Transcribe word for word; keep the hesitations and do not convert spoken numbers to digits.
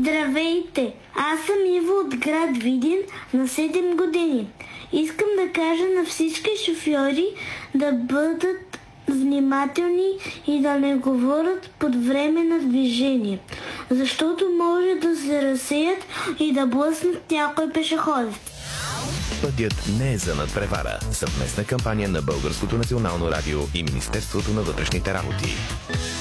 Здравейте! Аз съм Иво от град Видин, на седем години. Искам да кажа на всички шофьори да бъдат внимателни и да не говорят под време на движение, защото може да се разсеят и да блъснат някой пешеходец. Пътят не е за надпревара. Съвместна кампания на Българското национално радио и Министерството на вътрешните работи.